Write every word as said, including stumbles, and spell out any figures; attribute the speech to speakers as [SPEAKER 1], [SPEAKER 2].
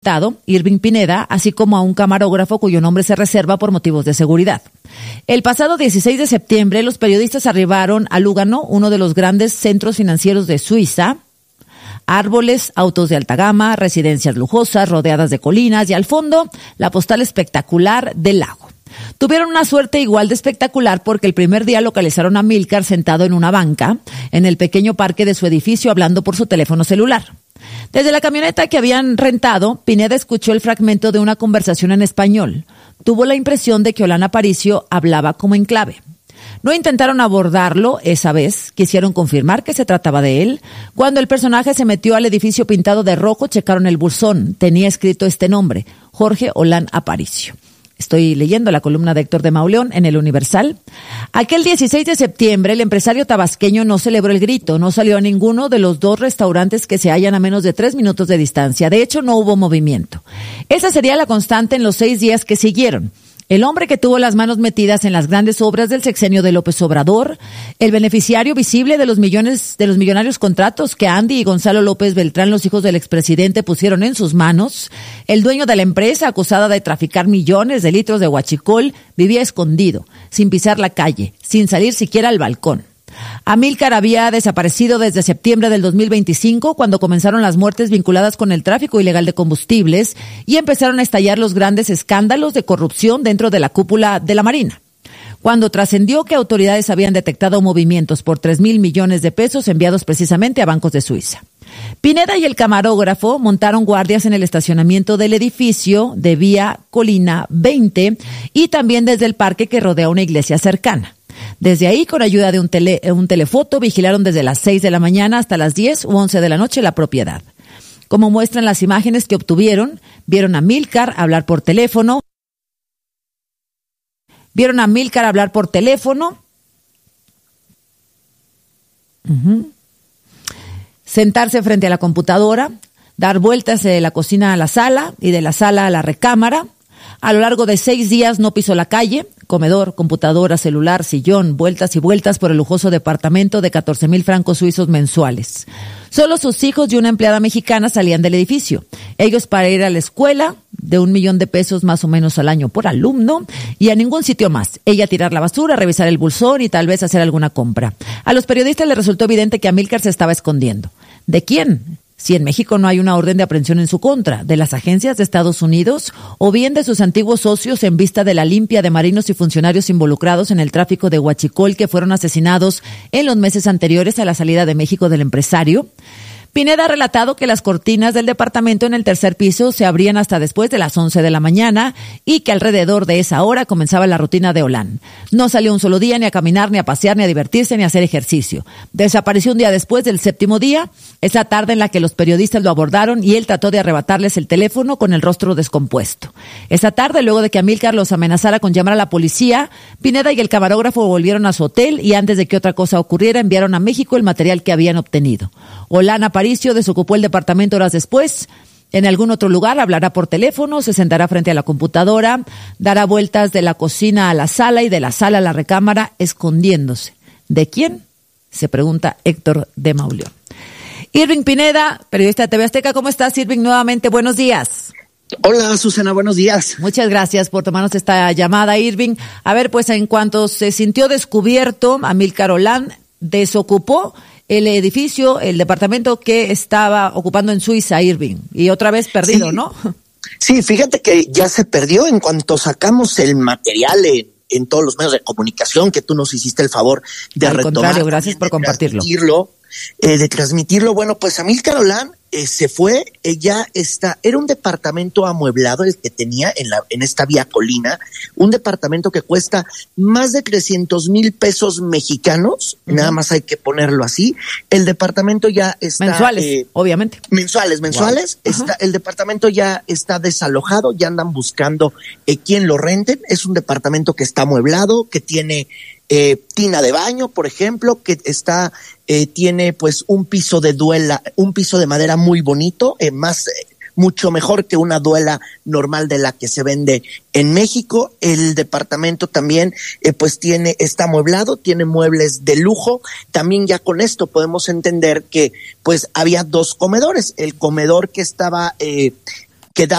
[SPEAKER 1] Irving Pineda, así como a un camarógrafo cuyo nombre se reserva por motivos de seguridad. El pasado dieciséis de septiembre, los periodistas arribaron a Lugano, uno de los grandes centros financieros de Suiza. Árboles, autos de alta gama, residencias lujosas, rodeadas de colinas y al fondo, la postal espectacular del lago. Tuvieron una suerte igual de espectacular porque el primer día localizaron a Amílcar sentado en una banca en el pequeño parque de su edificio hablando por su teléfono celular. Desde la camioneta que habían rentado, Pineda escuchó el fragmento de una conversación en español. Tuvo la impresión de que Olan Aparicio hablaba como en clave. No intentaron abordarlo esa vez, quisieron confirmar que se trataba de él. Cuando el personaje se metió al edificio pintado de rojo, checaron el buzón. Tenía escrito este nombre, Jorge Olan Aparicio. Estoy leyendo la columna de Héctor de Mauleón en El Universal. Aquel dieciséis de septiembre, el empresario tabasqueño no celebró el grito, no salió a ninguno de los dos restaurantes que se hallan a menos de tres minutos de distancia. De hecho, no hubo movimiento. Esa sería la constante en los seis días que siguieron. El hombre que tuvo las manos metidas en las grandes obras del sexenio de López Obrador, el beneficiario visible de los millones, de los millonarios contratos que Andy y Gonzalo López Beltrán, los hijos del expresidente, pusieron en sus manos, el dueño de la empresa acusada de traficar millones de litros de huachicol, vivía escondido, sin pisar la calle, sin salir siquiera al balcón. Amílcar había desaparecido desde septiembre del dos mil veinticinco, cuando comenzaron las muertes vinculadas con el tráfico ilegal de combustibles y empezaron a estallar los grandes escándalos de corrupción dentro de la cúpula de la Marina. Cuando trascendió que autoridades habían detectado movimientos por tres mil millones de pesos enviados precisamente a bancos de Suiza. Pineda y el camarógrafo montaron guardias en el estacionamiento del edificio de Vía Colina veinte y también desde el parque que rodea una iglesia cercana. Desde ahí, con ayuda de un, tele, un telefoto, vigilaron desde las seis de la mañana hasta las diez u once de la noche la propiedad. Como muestran las imágenes que obtuvieron, vieron a Amílcar hablar por teléfono, vieron a Amílcar hablar por teléfono, uh-huh. sentarse frente a la computadora, dar vueltas de la cocina a la sala y de la sala a la recámara. A lo largo de seis días no pisó la calle, comedor, computadora, celular, sillón, vueltas y vueltas por el lujoso departamento de catorce mil francos suizos mensuales. Solo sus hijos y una empleada mexicana salían del edificio. Ellos para ir a la escuela, de un millón de pesos más o menos al año por alumno, y a ningún sitio más. Ella tirar la basura, revisar el buzón y tal vez hacer alguna compra. A los periodistas les resultó evidente que Amílcar se estaba escondiendo. ¿De quién? Si en México no hay una orden de aprehensión en su contra, de las agencias de Estados Unidos o bien de sus antiguos socios en vista de la limpia de marinos y funcionarios involucrados en el tráfico de huachicol que fueron asesinados en los meses anteriores a la salida de México del empresario. Pineda ha relatado que las cortinas del departamento en el tercer piso se abrían hasta después de las once de la mañana y que alrededor de esa hora comenzaba la rutina de Olan. No salió un solo día ni a caminar, ni a pasear, ni a divertirse, ni a hacer ejercicio. Desapareció un día después del séptimo día, esa tarde en la que los periodistas lo abordaron y él trató de arrebatarles el teléfono con el rostro descompuesto. Esa tarde, luego de que Amílcar los amenazara con llamar a la policía, Pineda y el camarógrafo volvieron a su hotel y antes de que otra cosa ocurriera enviaron a México el material que habían obtenido. Olan Aparicio desocupó el departamento horas después. En algún otro lugar hablará por teléfono, se sentará frente a la computadora, dará vueltas de la cocina a la sala y de la sala a la recámara, escondiéndose. ¿De quién? Se pregunta Héctor de Mauleón. Irving Pineda, periodista de T V Azteca. ¿Cómo estás, Irving? Nuevamente, buenos días.
[SPEAKER 2] Hola, Susana, buenos días.
[SPEAKER 1] Muchas gracias por tomarnos esta llamada, Irving. A ver, pues en cuanto se sintió descubierto, Amílcar Olan desocupó el edificio, el departamento que estaba ocupando en Suiza, Irving, y otra vez perdido, sí, ¿no?
[SPEAKER 2] Sí, fíjate que ya se perdió en cuanto sacamos el material en, en todos los medios de comunicación, que tú nos hiciste el favor de
[SPEAKER 1] Al
[SPEAKER 2] retomar.
[SPEAKER 1] Contrario, gracias por compartirlo.
[SPEAKER 2] Transmitirlo, eh, de transmitirlo. Bueno, pues Amílcar Olan eh, se fue, ella está, era un departamento amueblado el que tenía en la, en esta Vía Colina, un departamento que cuesta más de trescientos mil pesos mexicanos, uh-huh. Nada más hay que ponerlo así. El departamento ya está.
[SPEAKER 1] Mensuales, eh, obviamente.
[SPEAKER 2] Mensuales, mensuales. Wow. Está, uh-huh. El departamento ya está desalojado, ya andan buscando eh, quién lo renten. Es un departamento que está amueblado, que tiene Eh, tina de baño, por ejemplo, que está, eh, tiene pues un piso de duela, un piso de madera muy bonito, eh, más, eh, mucho mejor que una duela normal de la que se vende en México. El departamento también, eh, pues tiene, está amueblado, tiene muebles de lujo. También ya con esto podemos entender que, pues había dos comedores. El comedor que estaba, eh,